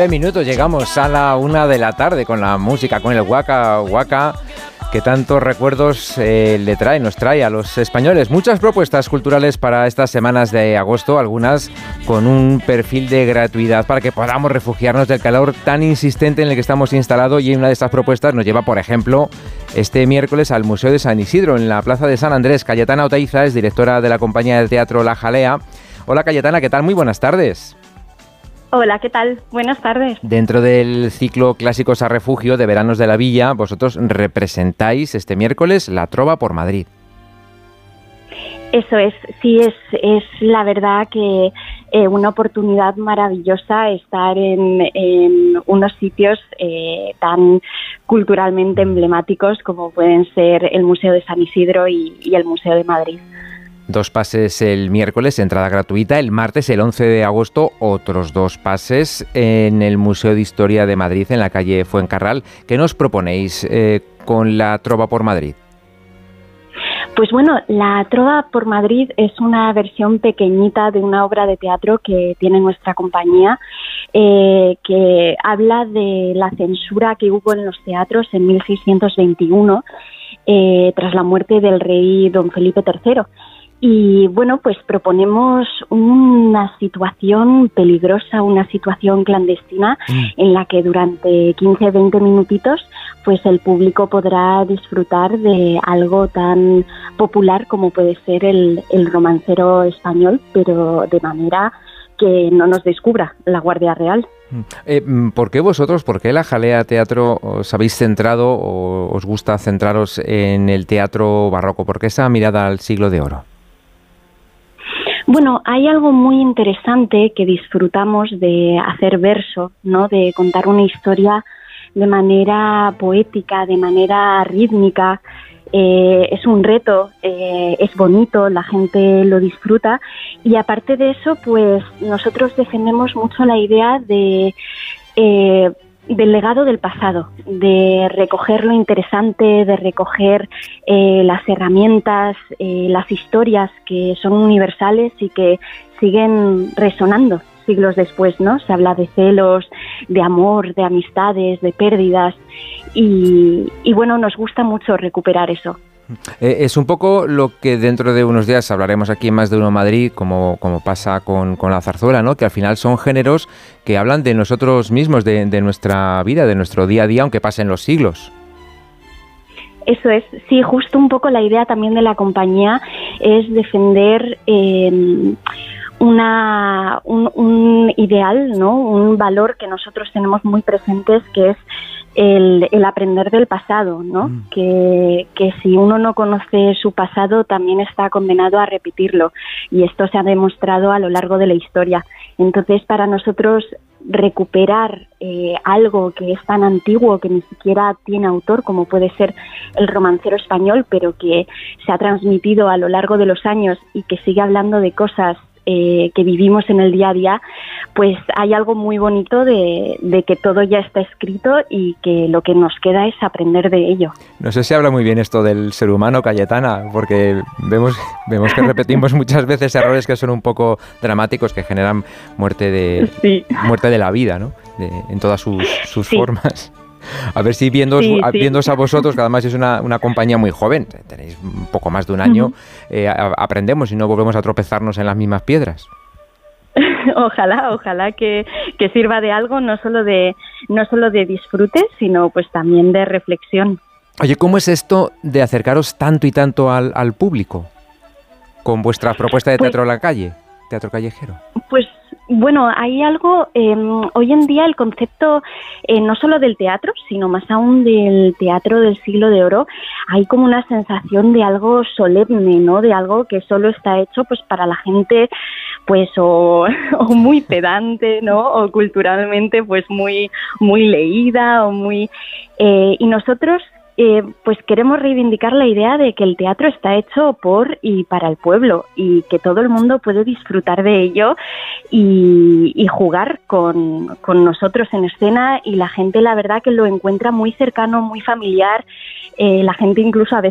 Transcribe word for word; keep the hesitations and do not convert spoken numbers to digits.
nueve minutos, llegamos a la una de la tarde con la música, con el Waka Waka, que tantos recuerdos eh, le trae, nos trae a los españoles. Muchas propuestas culturales para estas semanas de agosto, algunas con un perfil de gratuidad para que podamos refugiarnos del calor tan insistente en el que estamos instalados, y una de estas propuestas nos lleva, por ejemplo, este miércoles al Museo de San Isidro, en la Plaza de San Andrés. Cayetana Oteiza es directora de la compañía de teatro La Jalea. Hola Cayetana, ¿qué tal? Muy buenas tardes. Hola, ¿qué tal? Buenas tardes. Dentro del ciclo Clásicos a Refugio de Veranos de la Villa, vosotros representáis este miércoles La Trova por Madrid. Eso es, sí, es, es la verdad que eh, una oportunidad maravillosa estar en, en unos sitios eh, tan culturalmente emblemáticos como pueden ser el Museo de San Isidro y, y el Museo de Madrid. Dos pases el miércoles, entrada gratuita. El martes, el once de agosto, otros dos pases en el Museo de Historia de Madrid, en la calle Fuencarral. ¿Qué nos proponéis eh, con La Trova por Madrid? Pues bueno, La Trova por Madrid es una versión pequeñita de una obra de teatro que tiene nuestra compañía, eh, que habla de la censura que hubo en los teatros en mil seiscientos veintiuno, eh, tras la muerte del rey don Felipe tercero. Y bueno, pues proponemos una situación peligrosa, una situación clandestina mm. en la que durante quince a veinte minutitos pues el público podrá disfrutar de algo tan popular como puede ser el, el romancero español, pero de manera que no nos descubra la Guardia Real. Eh, ¿Por qué vosotros, por qué La Jalea Teatro os habéis centrado o os gusta centraros en el teatro barroco? ¿Por qué esa mirada al siglo de oro? Bueno, hay algo muy interesante que disfrutamos de hacer verso, ¿no? De contar una historia de manera poética, de manera rítmica. Eh, es un reto, eh, es bonito, la gente lo disfruta, y aparte de eso, pues nosotros defendemos mucho la idea de eh, del legado del pasado, de recoger lo interesante, de recoger eh, las herramientas, eh, las historias que son universales y que siguen resonando siglos después, ¿no? Se habla de celos, de amor, de amistades, de pérdidas, y, y bueno, nos gusta mucho recuperar eso. Eh, es un poco lo que dentro de unos días hablaremos aquí en Más de Uno Madrid, como, como pasa con, con la zarzuela, ¿no? Que al final son géneros que hablan de nosotros mismos, de, de nuestra vida, de nuestro día a día, aunque pasen los siglos. Eso es, sí, justo un poco la idea también de la compañía es defender eh, una, un, un ideal, ¿no? Un valor que nosotros tenemos muy presentes, que es El, el aprender del pasado, ¿no? Mm. Que, que si uno no conoce su pasado también está condenado a repetirlo, y esto se ha demostrado a lo largo de la historia. Entonces, para nosotros recuperar eh, algo que es tan antiguo, que ni siquiera tiene autor, como puede ser el romancero español, pero que se ha transmitido a lo largo de los años y que sigue hablando de cosas Eh, que vivimos en el día a día, pues hay algo muy bonito de, de que todo ya está escrito y que lo que nos queda es aprender de ello. No sé si habla muy bien esto del ser humano, Cayetana, porque vemos, vemos que repetimos muchas veces errores que son un poco dramáticos, que generan muerte de, sí. muerte de la vida, ¿no? De, en todas sus, sus sí. formas. A ver si viéndoos, sí, sí. viéndoos a vosotros, que además es una, una compañía muy joven, tenéis un poco más de un año, uh-huh. eh, a, aprendemos y no volvemos a tropezarnos en las mismas piedras. Ojalá, ojalá que, que sirva de algo, no solo de, no solo de disfrute, sino pues también de reflexión. Oye, ¿cómo es esto de acercaros tanto y tanto al, al público con vuestra propuesta de teatro pues, a la calle, teatro callejero? Pues bueno, hay algo, eh, hoy en día el concepto eh, no solo del teatro, sino más aún del teatro del siglo de oro, hay como una sensación de algo solemne, ¿no? De algo que solo está hecho pues para la gente pues o, o muy pedante, ¿no? O culturalmente pues muy, muy leída o muy... Eh, y nosotros Eh, pues queremos reivindicar la idea de que el teatro está hecho por y para el pueblo, y que todo el mundo puede disfrutar de ello y, y jugar con, con nosotros en escena, y la gente la verdad que lo encuentra muy cercano, muy familiar, eh, la gente incluso a veces